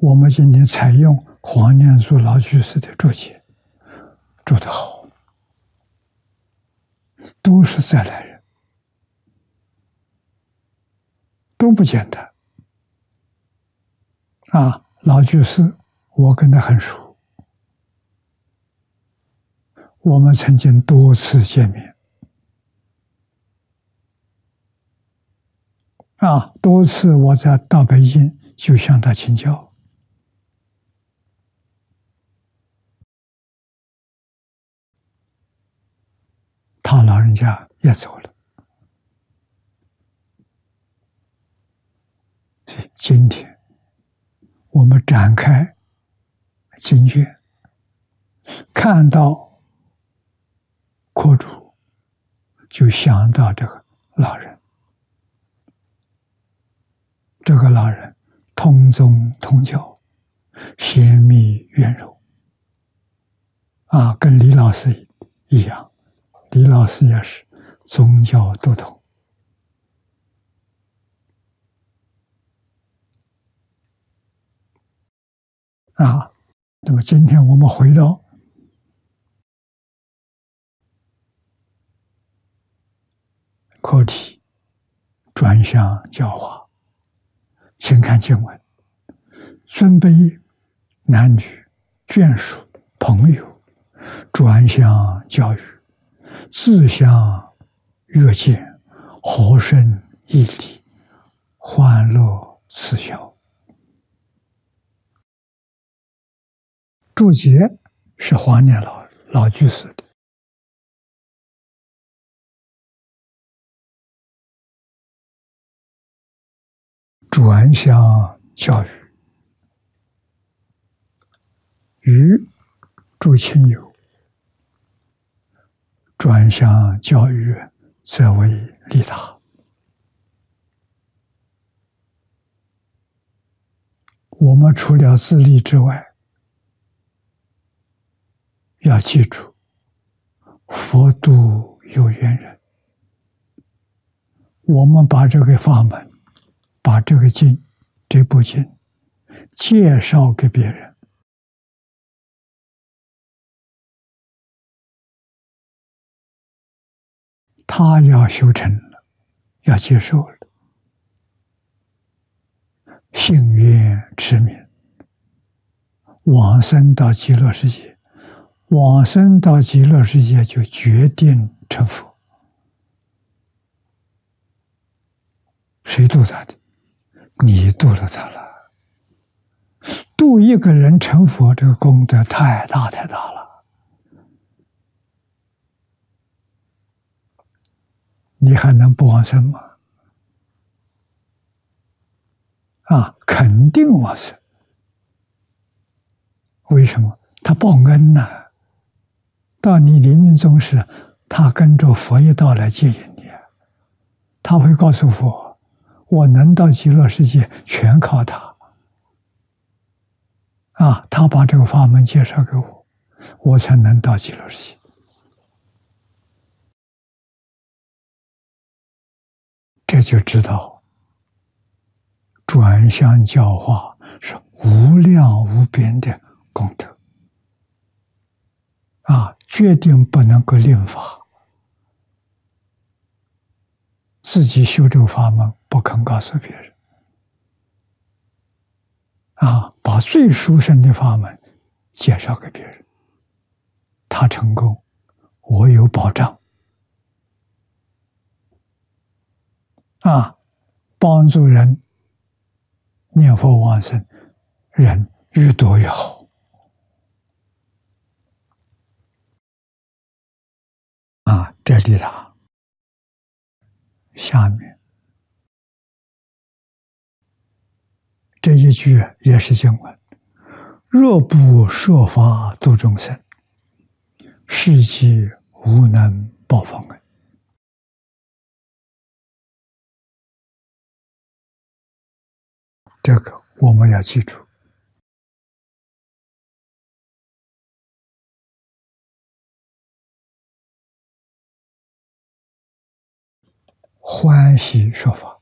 我们今天采用黄念祖老居士的注解，注得好，都是再来人，都不简单。老居士，我跟他很熟，我们曾经多次见面，多次我到北京就向他请教。他老人家也走了，所以今天我们展开经卷，看到课主，就想到这个老人。这个老人通宗通教，贤密圆柔，跟李老师一样，李老师也是宗教都通。那么今天我们回到课题，转向教化，请看经文：尊卑男女、眷属、朋友，转向教育，自相约见，和顺义理，欢乐慈孝。注解是黄念老居士的。转向教育，与诸亲友，转向教育，则为利他。我们除了自利之外，要记住，佛度有缘人。我们把这个法门，把这个经，这部经介绍给别人，他要修成了，要接受了，信愿持名，往生到极乐世界，往生到极乐世界就决定成佛。谁度他的？你度了他了。度一个人成佛，这个功德太大太大了。你还能不往生吗？肯定往生。为什么？他报恩呐。到你临命终时，他跟着佛一道来接引你，他会告诉佛，我能到极乐世界全靠他。他把这个法门介绍给我，我才能到极乐世界。这就知道转向教化是无量无边的功德。决定不能够另发，自己修这个法门不肯告诉别人。把最殊胜的法门介绍给别人，他成功，我有保障。帮助人念佛往生，人越多越好。这里下面这一句也是经文：若不设法度众生，世即无能报放恩。这个我们要记住。欢喜说法，